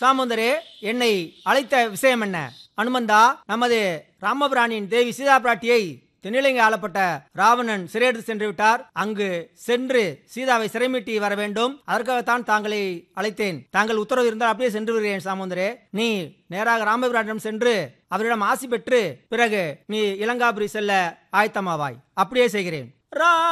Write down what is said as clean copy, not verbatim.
சாமுந்தரே, என்னை அழைத்த விஷயம் என்ன? அனுமந்தா, நமது ராமபிரானின் தேவி சீதா பிராட்டியை தென்னிலங்கை ஆளப்பட்ட ராவணன் சிறையெடுத்து சென்று விட்டார். அங்கு சென்று சீதாவை சிறைமீட்டி வர வேண்டும். அதற்காகத்தான் தாங்களை அழைத்தேன். தாங்கள் உத்தரவு இருந்தால் அப்படியே சென்று வருகிறேன். சாமுந்தரே, நீ நேராக ராமபிரானிடம் சென்று அவரிடம் ஆசி பெற்று பிறகு நீ இலங்காபுரி செல்ல ஆயத்தமாவாய். அப்படியே செய்கிறேன்.